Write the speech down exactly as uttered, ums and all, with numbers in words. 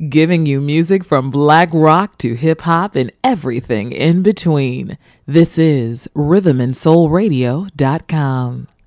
giving you music from black rock to hip hop and everything in between. This is rhythm and soul radio dot com.